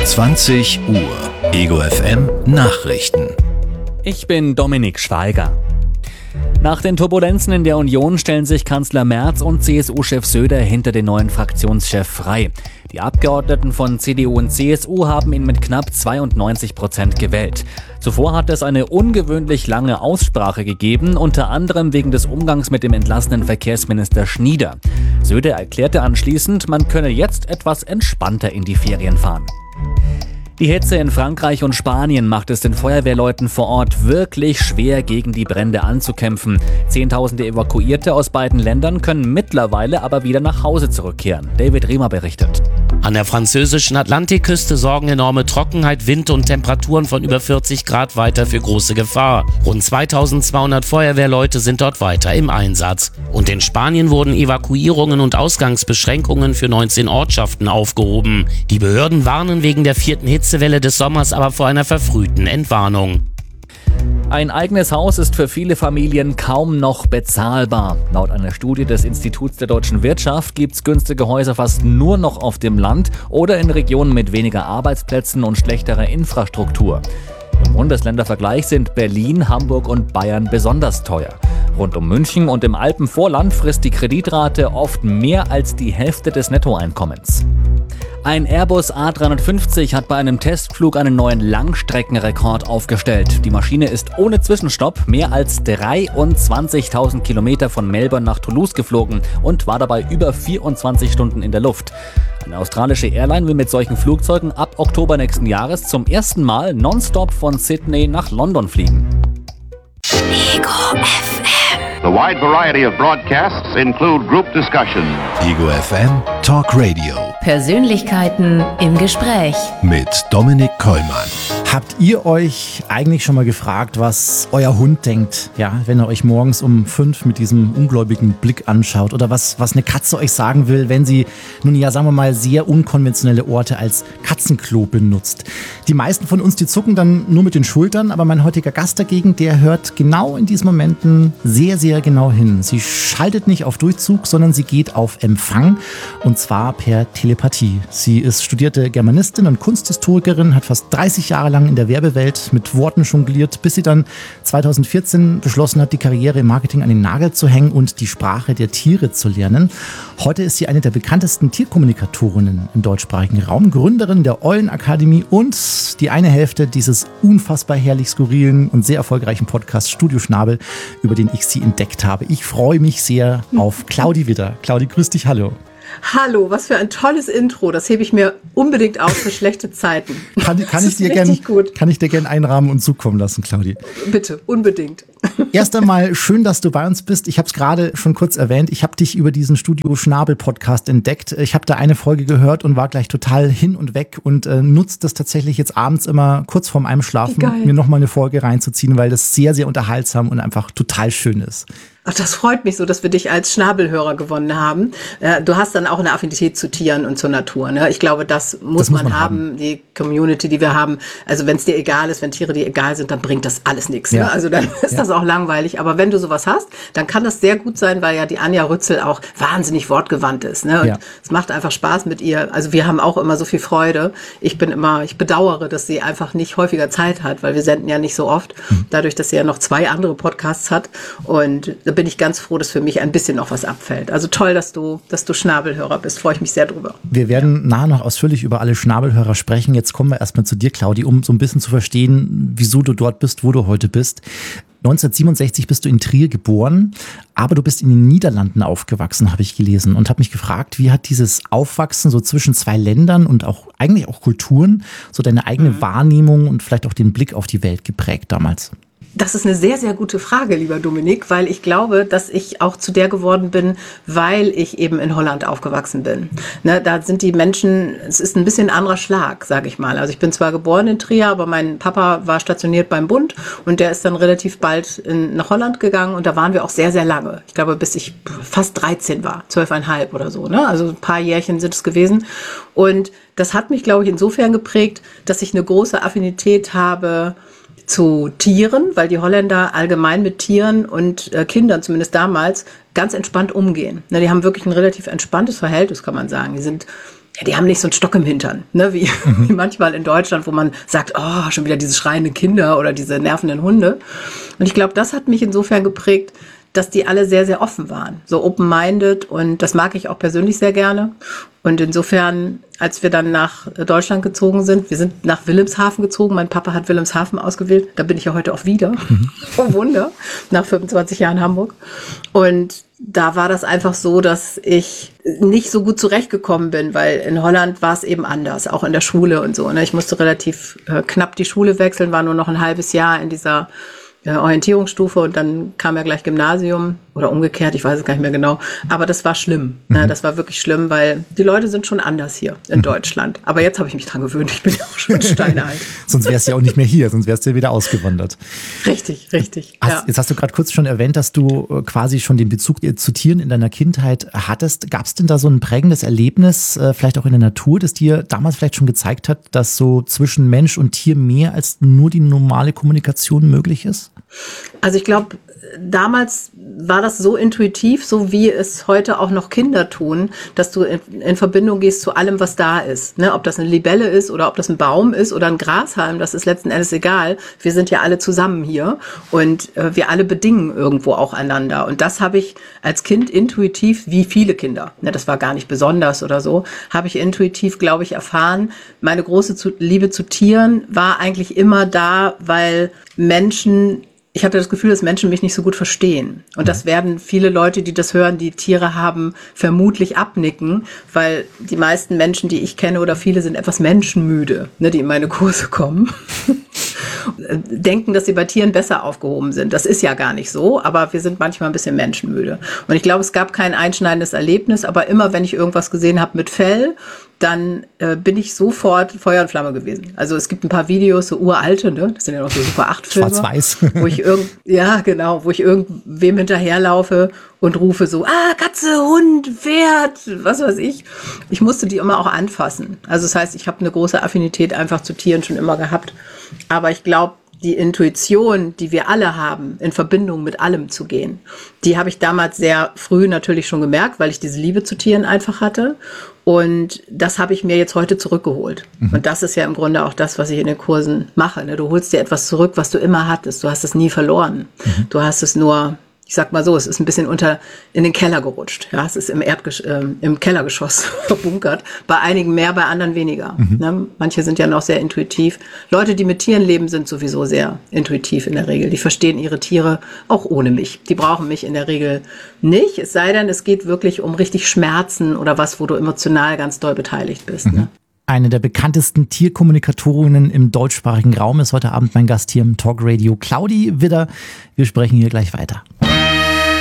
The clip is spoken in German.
20 Uhr. Ego FM Nachrichten. Ich bin Dominik Schweiger. Nach den Turbulenzen in der Union stellen sich Kanzler Merz und CSU-Chef Söder hinter den neuen Fraktionschef Frey. Die Abgeordneten von CDU und CSU haben ihn mit knapp 92% gewählt. Zuvor hat es eine ungewöhnlich lange Aussprache gegeben, unter anderem wegen des Umgangs mit dem entlassenen Verkehrsminister Schnieder. Söder erklärte anschließend, man könne jetzt etwas entspannter in die Ferien fahren. Die Hitze in Frankreich und Spanien macht es den Feuerwehrleuten vor Ort wirklich schwer, gegen die Brände anzukämpfen. Zehntausende Evakuierte aus beiden Ländern können mittlerweile aber wieder nach Hause zurückkehren. David Riemer berichtet. An der französischen Atlantikküste sorgen enorme Trockenheit, Wind und Temperaturen von über 40 Grad weiter für große Gefahr. Rund 2200 Feuerwehrleute sind dort weiter im Einsatz. Und in Spanien wurden Evakuierungen und Ausgangsbeschränkungen für 19 Ortschaften aufgehoben. Die Behörden warnen wegen der vierten Hitzewelle des Sommers aber vor einer verfrühten Entwarnung. Ein eigenes Haus ist für viele Familien kaum noch bezahlbar. Laut einer Studie des Instituts der deutschen Wirtschaft gibt es günstige Häuser fast nur noch auf dem Land oder in Regionen mit weniger Arbeitsplätzen und schlechterer Infrastruktur. Im Bundesländervergleich sind Berlin, Hamburg und Bayern besonders teuer. Rund um München und im Alpenvorland frisst die Kreditrate oft mehr als die Hälfte des Nettoeinkommens. Ein Airbus A350 hat bei einem Testflug einen neuen Langstreckenrekord aufgestellt. Die Maschine ist ohne Zwischenstopp mehr als 23.000 Kilometer von Melbourne nach Toulouse geflogen und war dabei über 24 Stunden in der Luft. Eine australische Airline will mit solchen Flugzeugen ab Oktober nächsten Jahres zum ersten Mal nonstop von Sydney nach London fliegen. Ego FM. The wide variety of broadcasts include group discussion. Ego FM Talk Radio Persönlichkeiten im Gespräch. mit Dominik Kollmann. Habt ihr euch eigentlich schon mal gefragt, was euer Hund denkt, ja, wenn er euch morgens um 5 mit diesem ungläubigen Blick anschaut? Oder was eine Katze euch sagen will, wenn sie, nun ja, sagen wir mal, sehr unkonventionelle Orte als Katzenklo benutzt? Die meisten von uns, die zucken dann nur mit den Schultern, aber mein heutiger Gast dagegen, der hört genau in diesen Momenten sehr, sehr genau hin. Sie schaltet nicht auf Durchzug, sondern sie geht auf Empfang, und zwar per Telepathie. Sie ist studierte Germanistin und Kunsthistorikerin, hat fast 30 Jahre lang in der Werbewelt mit Worten jongliert, bis sie dann 2014 beschlossen hat, die Karriere im Marketing an den Nagel zu hängen und die Sprache der Tiere zu lernen. Heute ist sie eine der bekanntesten Tierkommunikatorinnen im deutschsprachigen Raum, Gründerin der Eulenakademie und die eine Hälfte dieses unfassbar herrlich skurrilen und sehr erfolgreichen Podcasts Studio Schnabel, über den ich sie entdeckt habe. Ich freue mich sehr auf Claudi Widder. Claudi, grüß dich, hallo. Hallo, was für ein tolles Intro. Das hebe ich mir unbedingt auf für schlechte Zeiten. Kann ich dir gerne einrahmen und zukommen lassen, Claudi? Bitte, unbedingt. Erst einmal schön, dass du bei uns bist. Ich habe es gerade schon kurz erwähnt. Ich habe dich über diesen Studio Schnabel Podcast entdeckt. Ich habe da eine Folge gehört und war gleich total hin und weg und nutze das tatsächlich jetzt abends immer kurz vorm Einschlafen, mir nochmal eine Folge reinzuziehen, weil das sehr, sehr unterhaltsam und einfach total schön ist. Ach, das freut mich so, dass wir dich als Schnabelhörer gewonnen haben. Du hast dann auch eine Affinität zu Tieren und zur Natur, ne? Ich glaube, das muss man haben, die Community, die wir haben. Also wenn es dir egal ist, wenn Tiere dir egal sind, dann bringt das alles nichts. Ja. Ne? Also dann ist das auch langweilig. Aber wenn du sowas hast, dann kann das sehr gut sein, weil ja die Anja Rützel auch wahnsinnig wortgewandt ist. Ne? Und es macht einfach Spaß mit ihr. Also wir haben auch immer so viel Freude. Ich bedauere, dass sie einfach nicht häufiger Zeit hat, weil wir senden ja nicht so oft. Dadurch, dass sie ja noch 2 andere Podcasts hat. Und da bin ich ganz froh, dass für mich ein bisschen noch was abfällt. Also toll, dass du Schnabelhörer bist. Freue ich mich sehr drüber. Wir werden nachher noch ausführlich über alle Schnabelhörer sprechen. Jetzt kommen wir erstmal zu dir, Claudi, um so ein bisschen zu verstehen, wieso du dort bist, wo du heute bist. 1967 bist du in Trier geboren, aber du bist in den Niederlanden aufgewachsen, habe ich gelesen, und habe mich gefragt, wie hat dieses Aufwachsen so zwischen 2 Ländern und auch eigentlich auch Kulturen so deine eigene Wahrnehmung und vielleicht auch den Blick auf die Welt geprägt damals? Das ist eine sehr, sehr gute Frage, lieber Dominik, weil ich glaube, dass ich auch zu der geworden bin, weil ich eben in Holland aufgewachsen bin. Ne, da sind die Menschen, es ist ein bisschen ein anderer Schlag, sage ich mal. Also ich bin zwar geboren in Trier, aber mein Papa war stationiert beim Bund und der ist dann relativ bald nach Holland gegangen und da waren wir auch sehr, sehr lange. Ich glaube, bis ich fast 13 war, 12,5 oder so. Ne? Also ein paar Jährchen sind es gewesen. Und das hat mich, glaube ich, insofern geprägt, dass ich eine große Affinität habe zu Tieren, weil die Holländer allgemein mit Tieren und Kindern, zumindest damals, ganz entspannt umgehen. Die haben wirklich ein relativ entspanntes Verhältnis, kann man sagen. Die sind die haben nicht so einen Stock im Hintern, ne, wie manchmal in Deutschland, wo man sagt, oh, schon wieder diese schreienden Kinder oder diese nervenden Hunde. Und ich glaube, das hat mich insofern geprägt, dass die alle sehr, sehr offen waren, so open-minded, und das mag ich auch persönlich sehr gerne. Und insofern, als wir dann nach Deutschland gezogen sind, wir sind nach Wilhelmshaven gezogen, mein Papa hat Wilhelmshaven ausgewählt, da bin ich ja heute auch wieder, oh Wunder, nach 25 Jahren Hamburg. Und da war das einfach so, dass ich nicht so gut zurechtgekommen bin, weil in Holland war es eben anders, auch in der Schule und so. Ne? Ich musste relativ knapp die Schule wechseln, war nur noch ein halbes Jahr in dieser Orientierungsstufe und dann kam ja gleich Gymnasium oder umgekehrt, ich weiß es gar nicht mehr genau. Aber das war schlimm. Ne? Das war wirklich schlimm, weil die Leute sind schon anders hier in Deutschland. Aber jetzt habe ich mich dran gewöhnt, ich bin ja auch schon steinalt. Sonst wärst du ja auch nicht mehr hier, sonst wärst du ja wieder ausgewandert. Richtig. Jetzt hast du gerade kurz schon erwähnt, dass du quasi schon den Bezug zu Tieren in deiner Kindheit hattest. Gab es denn da so ein prägendes Erlebnis, vielleicht auch in der Natur, das dir damals vielleicht schon gezeigt hat, dass so zwischen Mensch und Tier mehr als nur die normale Kommunikation möglich ist? Also ich glaube, damals war das so intuitiv, so wie es heute auch noch Kinder tun, dass du in Verbindung gehst zu allem, was da ist. Ne? Ob das eine Libelle ist oder ob das ein Baum ist oder ein Grashalm, das ist letzten Endes egal. Wir sind ja alle zusammen hier und wir alle bedingen irgendwo auch einander. Und das habe ich als Kind intuitiv, wie viele Kinder, ne, das war gar nicht besonders oder so, habe ich intuitiv, glaube ich, erfahren. Meine große Liebe zu Tieren war eigentlich immer da, weil ich hatte das Gefühl, dass Menschen mich nicht so gut verstehen. Und das werden viele Leute, die das hören, die Tiere haben, vermutlich abnicken, weil die meisten Menschen, die ich kenne oder viele, sind etwas menschenmüde, ne, die in meine Kurse kommen. Denken, dass sie bei Tieren besser aufgehoben sind. Das ist ja gar nicht so, aber wir sind manchmal ein bisschen menschenmüde. Und ich glaube, es gab kein einschneidendes Erlebnis, aber immer, wenn ich irgendwas gesehen habe mit Fell, dann bin ich sofort Feuer und Flamme gewesen. Also es gibt ein paar Videos, so uralte, ne? Das sind ja noch so Super 8-Filme. Schwarz-Weiß. Wo ich irgendwem hinterherlaufe und rufe so, Katze, Hund, Pferd, was weiß ich. Ich musste die immer auch anfassen. Also das heißt, ich habe eine große Affinität einfach zu Tieren schon immer gehabt. Aber ich glaube, die Intuition, die wir alle haben, in Verbindung mit allem zu gehen, die habe ich damals sehr früh natürlich schon gemerkt, weil ich diese Liebe zu Tieren einfach hatte. Und das habe ich mir jetzt heute zurückgeholt. Und das ist ja im Grunde auch das, was ich in den Kursen mache. Ne? Du holst dir etwas zurück, was du immer hattest. Du hast es nie verloren. Du hast es nur, ich sag mal so, es ist ein bisschen in den Keller gerutscht. Ja, es ist im Kellergeschoss verbunkert. Bei einigen mehr, bei anderen weniger. Ne? Manche sind ja noch sehr intuitiv. Leute, die mit Tieren leben, sind sowieso sehr intuitiv in der Regel. Die verstehen ihre Tiere auch ohne mich. Die brauchen mich in der Regel nicht. Es sei denn, es geht wirklich um richtig Schmerzen oder was, wo du emotional ganz doll beteiligt bist. Ne? Eine der bekanntesten Tierkommunikatorinnen im deutschsprachigen Raum ist heute Abend mein Gast hier im Talkradio, Claudi Widder. Wir sprechen hier gleich weiter.